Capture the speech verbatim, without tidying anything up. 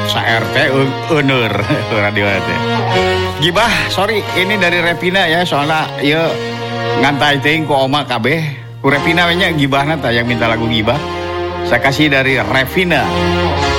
sa R T euneur radio teh. Gibah, sorry ini dari Revina ya, soalnya ya ngantai teuing ku oma kabeh. Ku Revina we nya gibahna tah yang minta lagu gibah. Saya kasih dari Revina.